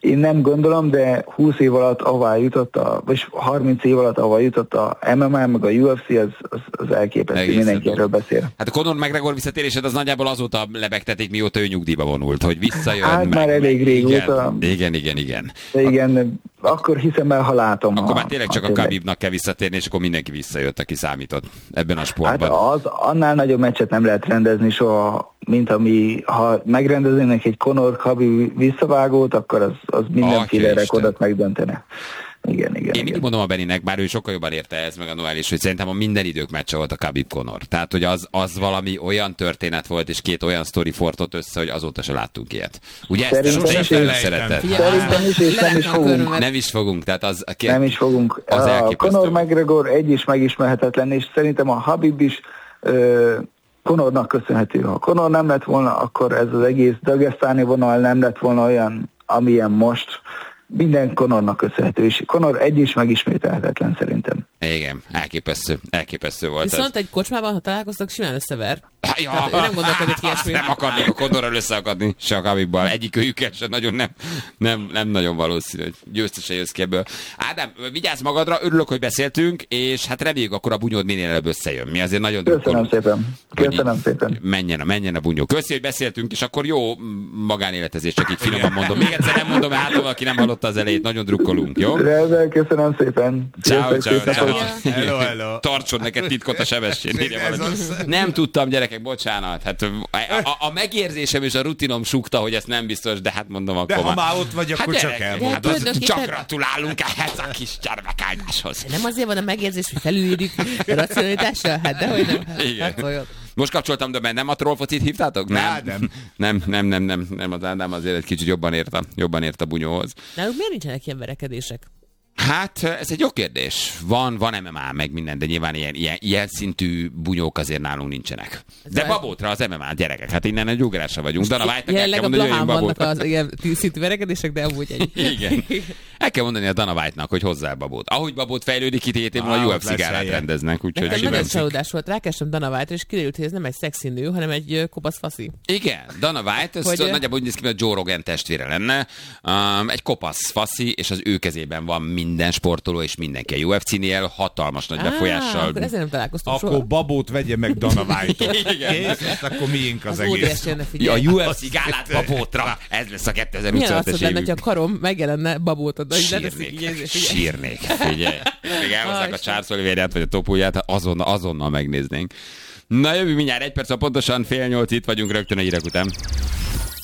Én nem gondolom, de 20 év alatt ahová jutott, vagy 30 év alatt ahová jutott a MMA, meg a UFC, az elképesztő, mindenki erről beszél. Hát a Conor McGregor visszatérésed az nagyjából azóta lebegtetik, mióta ő nyugdíjba vonult, hogy visszajön. Hát már elég régóta. Igen. Igen, akkor hiszem el, ha látom. Akkor már tényleg csak a Khabibnak kell visszatérni, és akkor mindenki visszajött, aki számított ebben a sportban. Hát annál nagyobb meccset nem lehet rendezni soha, mint ha megrendeznének egy Conor Khabib visszavágót, akkor az mindenféle rekordot megdöntene. Igen. Én mindig mondom a Beninek, bár ő sokkal jobban érte ez, meg a Noel is, hogy szerintem a minden idők meccse volt a Khabib Conor. Tehát, hogy az valami olyan történet volt, és két olyan sztori fortott össze, hogy azóta se láttunk ilyet. Ugye szerintem ezt te is szereted? Szerintem is, és nem is fogunk. Nem is fogunk, tehát az... Nem is fogunk. A Conor McGregor is megismerhetetlen, és szerintem a Khabib is Conornak köszönhető. Ha Conor nem lett volna, akkor ez az egész dagesztáni vonal nem lett volna olyan, amilyen most. Minden Conornak köszönhető, és Conor is megismételhetetlen szerintem. Igen, elképesztő volt. Viszont egy kocsmában, ha találkoztak, simán összever. Ja, hát ő nem gondolkodik ilyesmi. Nem akarnék a Conorral összeakadni, se a Khabibbal. Egyikőjükkel sem nagyon nem nagyon valószínű, hogy győztese jössz ki ebből. Ádám, vigyázz magadra, örülök, hogy beszéltünk, és hát reméljük akkor a bunyód minél előbb összejön. Mi azért nagyon drukkolunk. Köszönöm szépen. Menjen a bunyó. Köszi, hogy beszéltünk, és akkor jó magánéletezés, csak így finoman mondom. Még egyszer nem mondom, hát aki nem hallotta az elejét, nagyon drukkolunk, jó? Rendben, köszönöm szépen. Ciao. Hello. Tartson neked titkot a sebesség. Nem tudtam, gyerekek, bocsánat. Hát a megérzésem és a rutinom súgta, hogy ez nem biztos, de hát mondom akkor. De ha már ott vagy, akkor csak elmondod. Csak gratulálunk ehhez a kis gyermekáldáshoz. Nem azért van a megérzés, hogy felülírjuk a racionalitással? Hát dehogy nem. Igen. Most kapcsoltam, de nem a trollfocit hívtátok? Nem, az Ádám azért egy kicsit jobban ért a bunyóhoz. Náluk miért nincsenek ilyen verekedések? Hát, ez egy jó kérdés. Van MMA, meg minden, de nyilván ilyen szintű bunyók azért nálunk nincsenek. De babótra az MMA, gyerekek, hát innen egy ugrásra vagyunk. Dana White-nak el kell mondani, hogy jöjjön babótra. vannak az ilyen szintű verekedések, de amúgy egy. Igen. El kell mondani a Dana White-nak, hogy hozzá babót. Ahogy babót fejlődik, itt 7 évvel a UFC gálát rendeznek. Nekem nagyon csalódás volt, rákerestem Dana White-ra, és kiderült, hogy ez nem egy szexi nő, hanem egy kopasz faszi. Igen, Dana White, ez nagyjából úgy néz ki, hogy Joe Rogan testvére lenne. Egy kopasz faszi, és az ő kezében van minden sportoló és mindenki a UFC-nél hatalmas nagy befolyással. Akkor ezért nem találkoztunk soha. Akkor babót vegye meg Dana White-ot. Kész, akkor miénk az egész. A UFC gálát babótra. Ez lesz a 2025-es évünk. Milyen az, hogy lenne, ha a karom megjelenne babótod. Sírnék. Figyelj. Még elhozzák a Charles Oliveira-t vagy a Topóját, azonnal megnéznénk. Na jövő mindjárt 1 perc, pontosan 7:30 itt vagyunk rögtön a hírek után.